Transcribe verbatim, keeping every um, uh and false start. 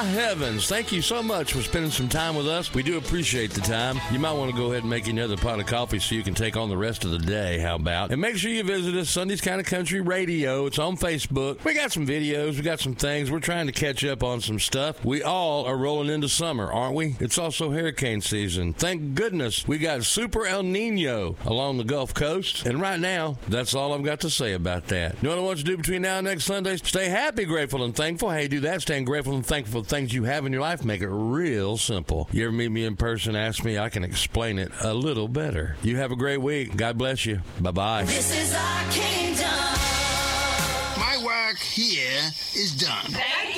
heavens, thank you so much for spending some time with us. We do appreciate the time. You might want to go ahead and make another pot of coffee so you can take on the rest of the day. How about? And make sure you visit us, Sunday's Kind of Country Radio. It's on Facebook. We got some videos. We got some things. We're trying to catch up on some stuff. We all are rolling into summer, aren't we? It's also hurricane season. Thank goodness we got Super El Nino along the Gulf Coast. And right now, that's all I've got to say about that. You know what I want you to do between now and next Sunday? Stay happy, grateful, and thankful. Hey, do that. Staying grateful and thankful for things you have in your life. Make it real simple. You ever meet me in person, ask me, I can explain it a little better. You have a great week. God bless you. Bye-bye. This is our kingdom. My work here is done. Thank